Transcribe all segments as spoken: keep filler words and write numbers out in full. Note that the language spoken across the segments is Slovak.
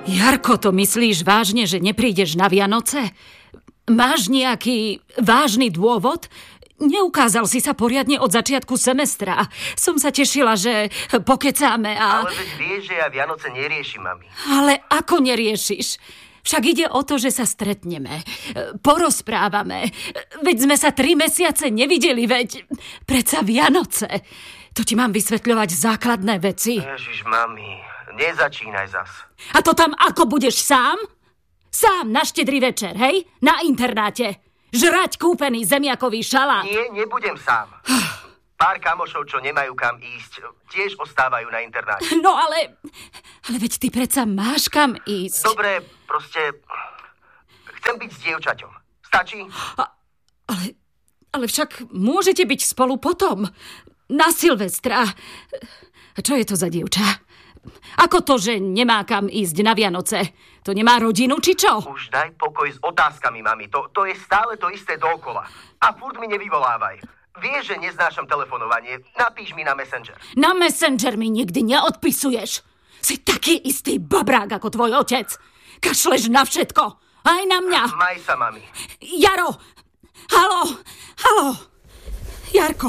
Jarko, to myslíš vážne, že neprídeš na Vianoce? Máš nejaký vážny dôvod? Neukázal si sa poriadne od začiatku semestra. Som sa tešila, že pokecáme a... Ale veď vieš, že ja Vianoce neriešim, mami. Ale ako neriešiš? Však ide o to, že sa stretneme, porozprávame. Veď sme sa tri mesiace nevideli, veď predsa Vianoce. To ti mám vysvetľovať základné veci. Ježiš, mami, nezačínaj zas. A to tam ako budeš sám? Sám na štedrý večer, hej? Na internáte. Žrať kúpený zemiakový šalát. Nie, nebudem sám. Pár kamošov, čo nemajú kam ísť, tiež ostávajú na internáte. No ale... Ale veď ty predsa máš kam ísť. Dobre, proste... Chcem byť s dievčaťom. Stačí? A, ale... Ale však môžete byť spolu potom. Na Silvestra. Čo je to za dievča? Ako to, že nemá kam ísť na Vianoce? To nemá rodinu, či čo? Už daj pokoj s otázkami, mami. To, to je stále to isté dookola. A furt mi nevyvolávaj. Vieš, že neznášam telefonovanie. Napíš mi na Messenger. Na Messenger mi nikdy neodpisuješ. Si taký istý babrák ako tvoj otec. Kašleš na všetko. Aj na mňa. Maj sa, mami. Jaro. Haló. Haló. Jarko.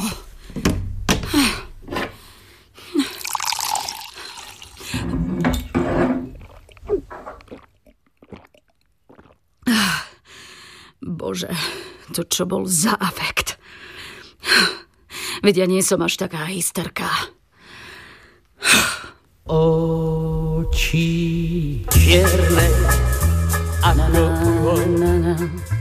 Bože, to čo bol za afekt. Veď ja nie som až taká hysterka. Oči čierne ako